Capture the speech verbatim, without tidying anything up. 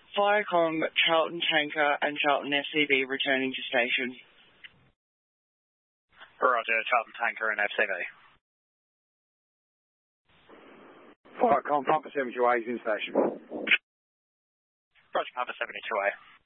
Viacom, Charlton Tanker and Charlton F C B returning to station. Roger, Charlton Tanker and F C B. Viacom, Papa seventy-two A is in station. Roger, Papa seventy-two A.